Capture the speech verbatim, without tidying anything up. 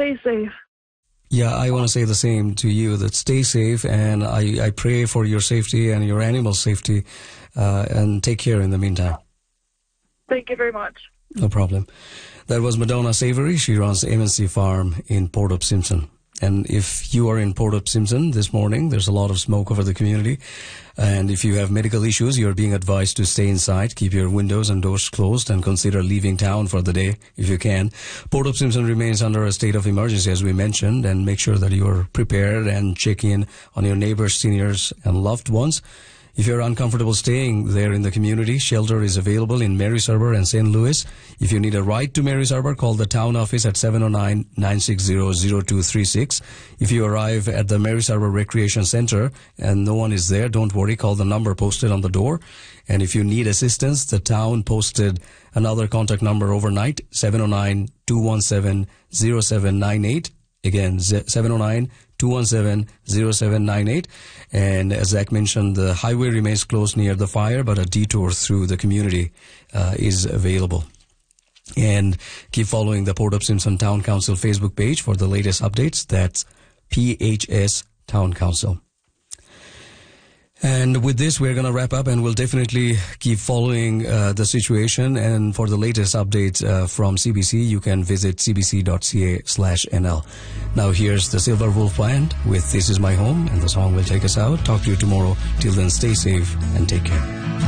stay safe. Yeah, I want to say the same to you, that stay safe, and I, I pray for your safety and your animal safety, uh, and take care in the meantime. Thank you very much. No problem. That was Madonna Savory. She runs M and C Farm in Port of Simpson. And if you are in Port of Simpson this morning, there's a lot of smoke over the community. And if you have medical issues, you're being advised to stay inside, keep your windows and doors closed, and consider leaving town for the day if you can. Port of Simpson remains under a state of emergency, as we mentioned, and make sure that you are prepared and check in on your neighbors, seniors, and loved ones. If you're uncomfortable staying there in the community, shelter is available in Marys Harbor and Saint Louis. If you need a ride to Marys Harbor, call the town office at seven oh nine, nine six zero, zero two three six. If you arrive at the Marys Harbor Recreation Center and no one is there, don't worry, call the number posted on the door. And if you need assistance, the town posted another contact number overnight, seven oh nine, two one seven, zero seven nine eight. Again, seven oh nine, two one seven, zero seven nine eight. And as Zach mentioned, the highway remains closed near the fire, but a detour through the community uh, is available. And keep following the Port of Simpson Town Council Facebook page for the latest updates. That's P H S Town Council. And with this, we're going to wrap up, and we'll definitely keep following uh, the situation. And for the latest updates uh, from C B C, you can visit c b c dot c a slash n l. Now here's the Silver Wolf Band with This Is My Home, and the song will take us out. Talk to you tomorrow. Till then, stay safe and take care.